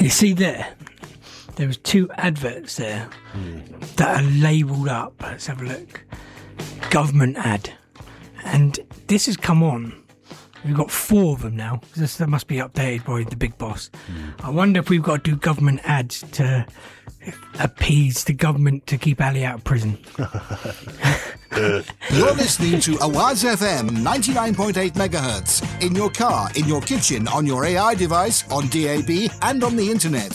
You see there was 2 adverts there that are labelled up. Let's have a look. Government ad. And this has come on. We've got 4 of them now. That must be updated by the big boss. I wonder if we've got to do government ads to appease the government to keep Ali out of prison. You're listening to Awaz FM 99.8 megahertz in your car, in your kitchen, on your AI device, on DAB, and on the internet.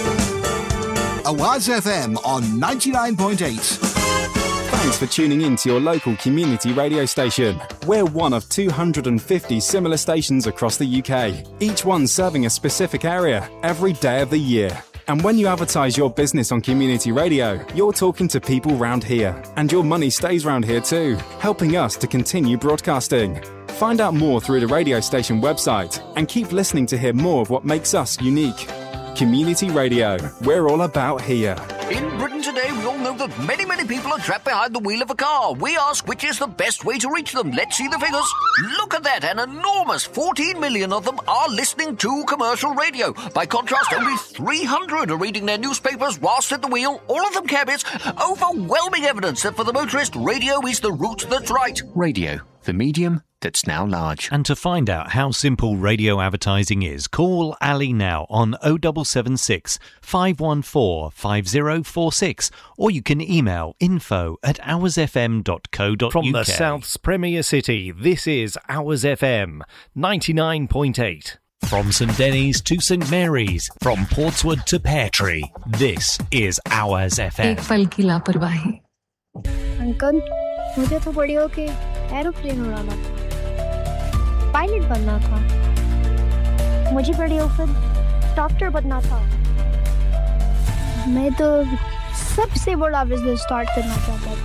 Awaz FM on 99.8. Thanks for tuning in to your local community radio station. We're one of 250 similar stations across the UK, each one serving a specific area every day of the year. And when you advertise your business on community radio, you're talking to people round here. And your money stays round here too, helping us to continue broadcasting. Find out more through the radio station website and keep listening to hear more of what makes us unique. Community Radio, we're all about here. In Britain today, we all know that many people are trapped behind the wheel of a car. We ask which is the best way to reach them. Let's see the figures. Look at that, an enormous 14 million of them are listening to commercial radio. By contrast, only 300 are reading their newspapers whilst at the wheel, all of them cabbies. Overwhelming evidence that for the motorist, radio is the route that's right. Radio, the medium that's now large. And to find out how simple radio advertising is, call Ali now on 0776 514 5046, or you can email info@hoursfm.co.uk. From the South's premier city, this is Hours FM 99.8. From St Denis to St Mary's, from Portswood to Peartree, this is Hours FM. एक पल की लापरवाही। Uncle, मुझे तो बड़ी होके aeroplane उड़ाना था, पायलट बनना था, मुझे बड़ी होकर डॉक्टर बनना था। मैं तो सबसे बड़ा बिजनेस स्टार्ट करना चाहता था।